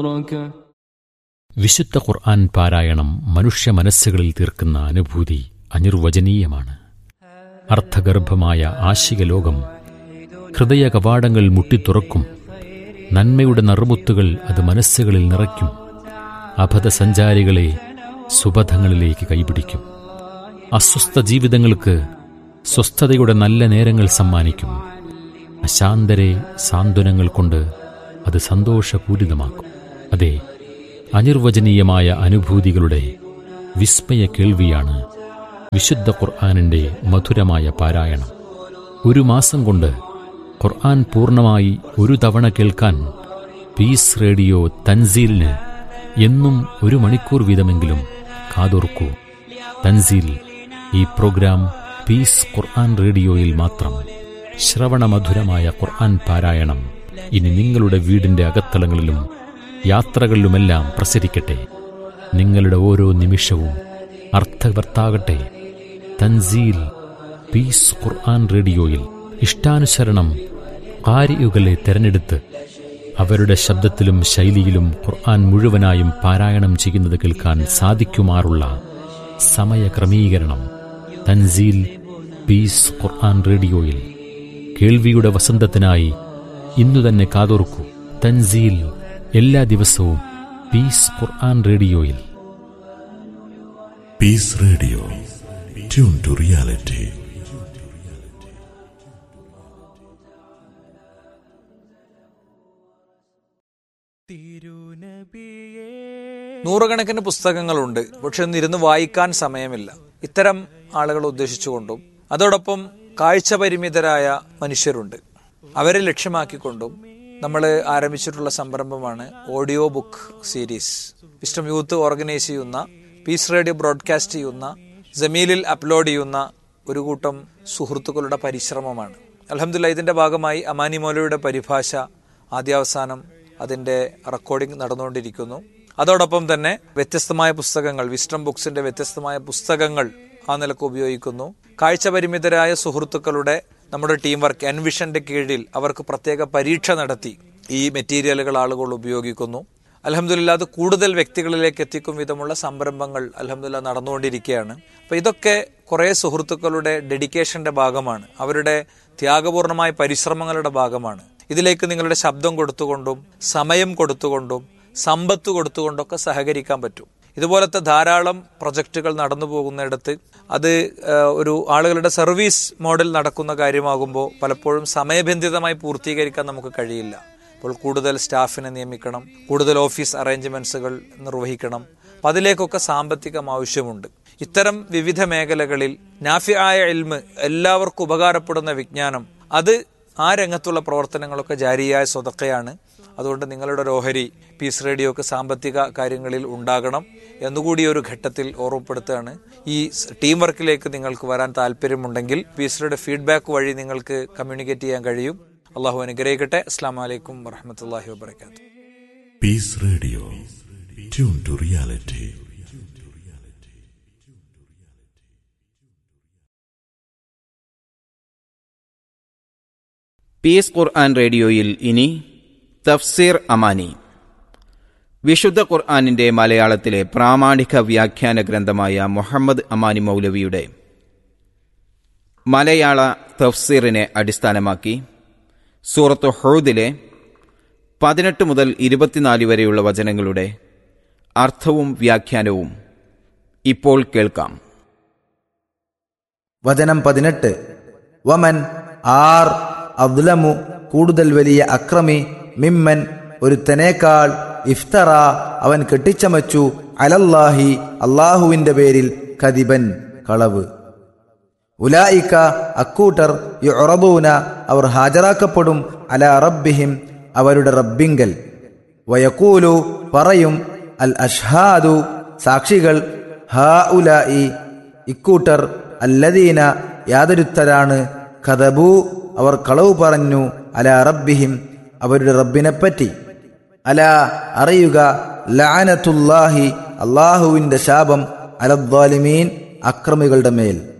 വിശുദ്ധ ഖുർആൻ പാരായണം മനുഷ്യ മനസ്സുകളിൽ തീർക്കുന്ന അനുഭൂതി അനിർവചനീയമാണ്. അർത്ഥഗർഭമായ ആശിക ലോകം ഹൃദയ കവാടങ്ങൾ മുട്ടിത്തുറക്കും. നന്മയുടെ നറുമുത്തുകൾ അത് മനസ്സുകളിൽ നിറയ്ക്കും. അബദ്ധസഞ്ചാരികളെ സുബധങ്ങളിലേക്ക് കൈപിടിക്കും. അസ്വസ്ഥ ജീവിതങ്ങൾക്ക് സ്വസ്ഥതയുടെ നല്ല നേരങ്ങൾ സമ്മാനിക്കും. അശാന്തരെ സാന്ത്വനങ്ങൾ കൊണ്ട് അത് സന്തോഷപൂരിതമാക്കും. അതെ, അനിർവചനീയമായ അനുഭൂതികളുടെ വിസ്മയ കേൾവിയാണ് വിശുദ്ധ ഖുർആനിൻ്റെ മധുരമായ പാരായണം. ഒരു മാസം കൊണ്ട് ഖുർആൻ പൂർണ്ണമായി ഒരു തവണ കേൾക്കാൻ പീസ് റേഡിയോ തൻസീലിന് എന്നും 1 മണിക്കൂർ വീതമെങ്കിലും കാതോർക്കൂ. തൻസീൽ, ഈ പ്രോഗ്രാം പീസ് ഖുർആൻ റേഡിയോയിൽ മാത്രം. ശ്രവണമധുരമായ ഖുർആൻ പാരായണം ഇനി നിങ്ങളുടെ വീടിൻ്റെ അകത്തളങ്ങളിലും യാത്രകളിലുമെല്ലാം പ്രസരിക്കട്ടെ. നിങ്ങളുടെ ഓരോ നിമിഷവും അർത്ഥവർത്താകട്ടെ. തൻസീൽ പീസ് ഖുർആൻ റേഡിയോയിൽ ഇഷ്ടാനുസരണം ഖാരിഉകളെ തെരഞ്ഞെടുത്ത് അവരുടെ ശബ്ദത്തിലും ശൈലിയിലും ഖുർആൻ മുഴുവനായും പാരായണം ചെയ്യുന്നത് കേൾക്കാൻ സാധിക്കുമാറുള്ള സമയക്രമീകരണം. തൻസീൽ പീസ് ഖുർആൻ റേഡിയോയിൽ കേൾവിയുടെ വസന്തത്തിനായി ഇന്നുതന്നെ കാതോർക്കൂ. തൻസീൽ എല്ലാ ദിവസവും പീസ് ഖുർആൻ റേഡിയോയിൽ. Piece radio, tune to reality. നൂറുകണക്കിന് പുസ്തകങ്ങളുണ്ട്, പക്ഷെ ഒന്നിരുന്ന് വായിക്കാൻ സമയമില്ല. ഇത്തരം ആളുകളെ ഉദ്ദേശിച്ചുകൊണ്ടും അതോടൊപ്പം കാഴ്ച പരിമിതരായ മനുഷ്യരുണ്ട്, അവരെ ലക്ഷ്യമാക്കിക്കൊണ്ടും നമ്മൾ ആരംഭിച്ചിട്ടുള്ള സംരംഭമാണ് audio book series. Wisdom youth organise ചെയ്യുന്ന, പീസ് റേഡിയോ ബ്രോഡ്കാസ്റ്റ് ചെയ്യുന്ന, ജമീലിൽ അപ്ലോഡ് ചെയ്യുന്ന ഒരു കൂട്ടം സുഹൃത്തുക്കളുടെ പരിശ്രമമാണ്. അൽഹംദുലില്ലാഹ്, ഇതിന്റെ ഭാഗമായി അമാനി മൗലവിയുടെ പരിഭാഷ ആദ്യാവസാനം അതിന്റെ റെക്കോർഡിംഗ് നടന്നുകൊണ്ടിരിക്കുന്നു. അതോടൊപ്പം തന്നെ വ്യത്യസ്തമായ പുസ്തകങ്ങൾ, വിസ്ഡം ബുക്സിന്റെ വ്യത്യസ്തമായ പുസ്തകങ്ങൾ ആ നിലക്ക് ഉപയോഗിക്കുന്നു. കാഴ്ച പരിമിതരായ സുഹൃത്തുക്കളുടെ നമ്മുടെ ടീം വർക്ക് എൻവിഷന്റെ കീഴിൽ അവർക്ക് പ്രത്യേക പരീക്ഷ നടത്തി ഈ മെറ്റീരിയലുകൾ ആളുകൾ ഉപയോഗിക്കുന്നു. അൽഹംദുലില്ലാഹ്, അത് കൂടുതൽ വ്യക്തികളിലേക്ക് എത്തിക്കും വിധമുള്ള സംരംഭങ്ങൾ അൽഹംദുലില്ലാഹ് നടന്നുകൊണ്ടിരിക്കുകയാണ്. അപ്പോൾ ഇതൊക്കെ കുറേ സുഹൃത്തുക്കളുടെ ഡെഡിക്കേഷന്റെ ഭാഗമാണ്, അവരുടെ ത്യാഗപൂർണമായ പരിശ്രമങ്ങളുടെ ഭാഗമാണ്. ഇതിലേക്ക് നിങ്ങളുടെ ശബ്ദം കൊടുത്തുകൊണ്ടും സമയം കൊടുത്തുകൊണ്ടും സമ്പത്ത് കൊടുത്തുകൊണ്ടൊക്കെ സഹകരിക്കാൻ പറ്റും. ഇതുപോലത്തെ ധാരാളം പ്രൊജക്റ്റുകൾ നടന്നു പോകുന്നിടത്ത് അത് ഒരു ആളുകളുടെ സർവീസ് മോഡൽ നടക്കുന്ന കാര്യമാകുമ്പോൾ പലപ്പോഴും സമയബന്ധിതമായി പൂർത്തീകരിക്കാൻ നമുക്ക് കഴിയില്ല. അപ്പോൾ കൂടുതൽ സ്റ്റാഫിനെ നിയമിക്കണം, കൂടുതൽ ഓഫീസ് അറേഞ്ച്മെന്റ്സുകൾ നിർവഹിക്കണം. അപ്പം അതിലേക്കൊക്കെ സാമ്പത്തികം ആവശ്യമുണ്ട്. ഇത്തരം വിവിധ മേഖലകളിൽ നാഫിആയ ഇൽമ്, എല്ലാവർക്കും ഉപകാരപ്പെടുന്ന വിജ്ഞാനം, അത് ആ രംഗത്തുള്ള പ്രവർത്തനങ്ങളൊക്കെ ജാരിയായ സ്വതക്കയാണ്. അതുകൊണ്ട് നിങ്ങളുടെ ഒരു ഓഹരി പീസ് റേഡിയോക്ക് സാമ്പത്തിക കാര്യങ്ങളിൽ ഉണ്ടാകണം എന്നുകൂടി ഒരു ഘട്ടത്തിൽ ഓർമ്മപ്പെടുത്തുകയാണ്. ഈ ടീം വർക്കിലേക്ക് നിങ്ങൾക്ക് വരാൻ താല്പര്യമുണ്ടെങ്കിൽ പീസ് റേഡിയോ ഫീഡ്ബാക്ക് വഴി നിങ്ങൾക്ക് കമ്മ്യൂണിക്കേറ്റ് ചെയ്യാൻ കഴിയും. അള്ളാഹു അനുഗ്രഹിക്കട്ടെ. അസ്സലാമു അലൈക്കും വറഹ്മത്തുള്ളാഹി വബറകാതുഹു. Piece radio, tune to reality. Piece ഖുർആൻ റേഡിയോയിൽ ഇനി തഫ്സീർ അമാനി, വിശുദ്ധ ഖുർആനിന്റെ മലയാളത്തിലെ പ്രാമാണിക വ്യാഖ്യാന ഗ്രന്ഥമായ മുഹമ്മദ് അമാനി മൗലവിയുടെ മലയാള തഫ്സീറിനെ അടിസ്ഥാനമാക്കി സൂറത്ത് ഹൂദിലെ 18 മുതൽ 24 വരെയുള്ള വചനങ്ങളുടെ അർത്ഥവും വ്യാഖ്യാനവും ഇപ്പോൾ കേൾക്കാം. വചനം 18. വമൻ, ആർ, അദ്ലമു, കൂടുതൽ വലിയ അക്രമി, മിമ്മൻ, ഒരുത്തനേക്കാൾ, ഇഫ്തറ, അവൻ കെട്ടിച്ചമച്ചു, അലല്ലാഹി, അള്ളാഹുവിന്റെ പേരിൽ, കദിബൻ, കളവ്. ഉലായിക്ക, അക്കൂട്ടർ, യുഅറദൂന, അവർ ഹാജരാക്കപ്പെടും, അലാ റബ്ബിഹിം, അവരുടെ റബ്ബിങ്കൽ, വയഖൂലു, പറയും, അൽ അഷ്ഹാദു, സാക്ഷികൾ, ഹാഉലായി, ഇക്കൂട്ടർ, അല്ലദീന, യാതൊരുത്തരാണ്, കദബു, അവർ കളവ് പറഞ്ഞു, അലാ റബ്ബിഹിം, അവരുടെ റബ്ബിനെപ്പറ്റി. അലാ, അറിയുക, ലഅനത്തുല്ലാഹി, അള്ളാഹുവിന്റെ ശാപം, അലദ്ദാലിമീൻ, അക്രമികളുടെ മേൽ.